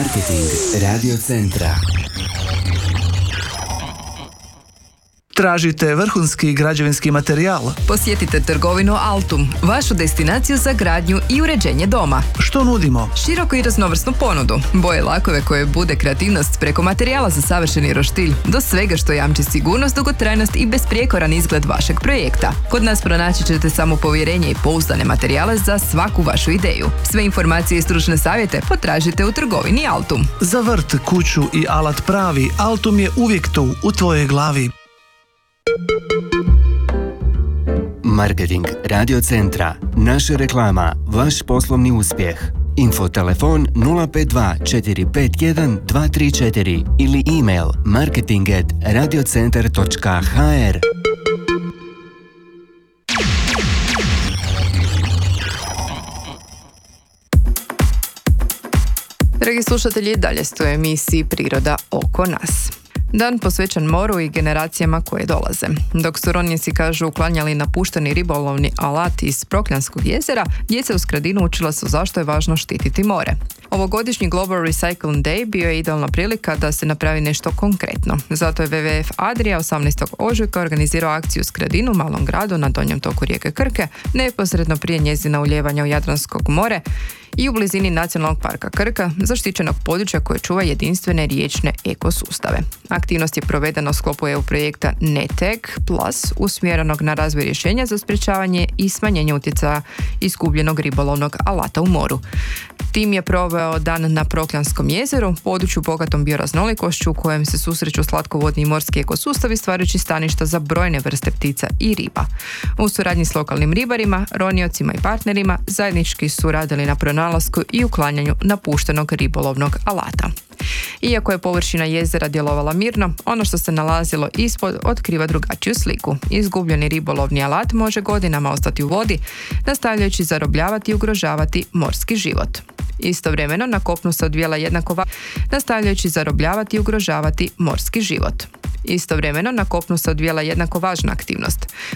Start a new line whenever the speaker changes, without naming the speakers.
Marketing Radio Centra.
Tražite vrhunski građevinski materijal?
Posjetite trgovinu Altum, vašu destinaciju za gradnju i uređenje doma.
Što nudimo?
Široku i raznovrsnu ponudu, boje lakove koje bude kreativnost preko materijala za savršeni roštilj, do svega što jamči sigurnost, dugotrajnost i besprijekoran izgled vašeg projekta. Kod nas pronaći ćete samo povjerenje i pouzdane materijale za svaku vašu ideju. Sve informacije i stručne savjete potražite u trgovini Altum.
Za vrt, kuću i alat pravi, Altum je uvijek tu, u tvojoj glavi.
Marketing Radio Centra. Naša reklama, vaš poslovni uspjeh. Info telefon 052 451 234 ili email marketing@radiocentar.hr.
Dragi slušatelji, dalje ste u emisiji Priroda oko nas. Dan posvećen moru i generacijama koje dolaze. Dok su ronjeci, kažu, uklanjali napušteni ribolovni alat iz Prokljanskog jezera, djeca u Skradinu učila su zašto je važno štititi more. Ovogodišnji Global Recycling Day bio je idealna prilika da se napravi nešto konkretno. Zato je WWF Adria 18. ožujka organizirao akciju u Skradinu, malom gradu na donjem toku rijeke Krke, neposredno prije njezina ulijevanja u Jadranskog more i u blizini Nacionalnog parka Krka, zaštićenog područja koje čuva jedinstvene riječne ekosustave. Aktivnost je provedena u sklopu EU projekta NETEG Plus, usmjerenog na razvoj rješenja za sprječavanje i smanjenje utjecaja izgubljenog ribolovnog alata u moru. Tim je proveo dan na Prokljanskom jezeru, području bogatom bioraznolikošću u kojem se susreću slatkovodni i morski ekosustavi, stvarajući staništa za brojne vrste ptica i riba. U suradnji s lokalnim ribarima, roniocima i partnerima zajednički su radili na pronalasku i uklanjanju napuštenog ribolovnog alata. Iako je površina jezera djelovala mirno, ono što se nalazilo ispod otkriva drugačiju sliku. Izgubljeni ribolovni alat može godinama ostati u vodi, nastavljajući zarobljavati i ugrožavati morski život. Istovremeno na kopnu se odvijala jednako važna aktivnost.